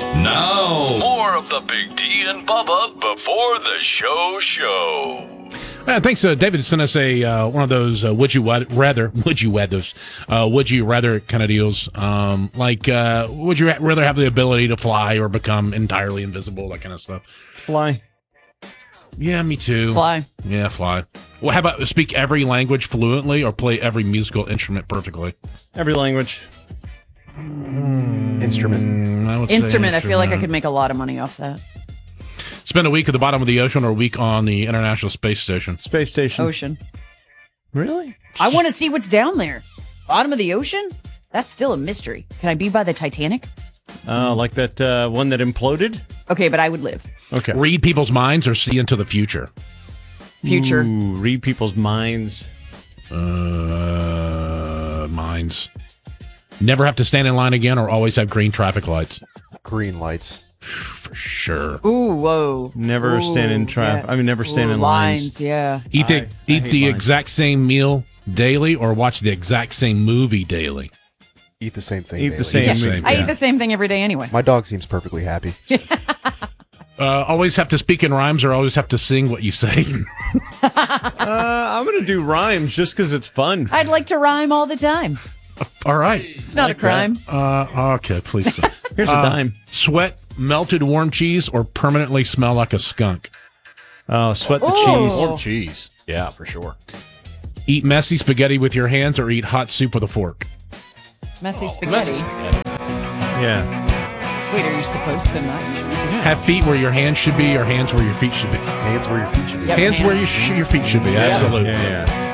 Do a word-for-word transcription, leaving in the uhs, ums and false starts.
Now, more of the Big D and Bubba before the show show. Uh, thanks, uh, David sent us a uh, one of those uh, would you rather would you rather uh, would you rather kind of deals. Um, like uh, would you rather have the ability to fly or become entirely invisible? That kind of stuff. Fly. Yeah, me too. Fly. Yeah, fly. Well, how about speak every language fluently or play every musical instrument perfectly? Every language. Mm, instrument. Mm, I would say Instrument. I feel like I instrument. could make a lot of money off that. Spend a week at the bottom of the ocean or a week on the International Space Station. Space Station. Ocean. Really? I want to see what's down there. Bottom of the ocean? That's still a mystery. Can I be by the Titanic? Oh, like that uh, one that imploded? Okay, but I would live. Okay. Read people's minds or see into the future? Future. Ooh, read people's minds. Uh, minds. Never have to stand in line again or always have green traffic lights? Green lights. For sure. Ooh, whoa. Never Ooh, stand in traffic. yeah. I mean, never stand Ooh, in lines. lines. Yeah. Eat the, I- I eat hate the lines. exact same meal daily or watch the exact same movie daily? Eat the same thing. Eat daily. the same. Yeah. same, I yeah. eat the same thing every day anyway. My dog seems perfectly happy. Uh, always have to speak in rhymes or always have to sing what you say? Uh, I'm going to do rhymes just because it's fun. I'd like to rhyme all the time. All right. It's not like a crime. Uh, okay, please. sing. Here's Uh, a dime. Sweat melted warm cheese or permanently smell like a skunk? Oh, sweat the Ooh. cheese. Warm cheese. Yeah, for sure. Eat messy spaghetti with your hands or eat hot soup with a fork? Messy spaghetti. Yeah. Wait, are you supposed to not? Have feet where your hands should be or hands where your feet should be? Hands where your feet should be. Yep. Hands where hands. your, sh- your feet should be, absolutely. Yeah, yeah.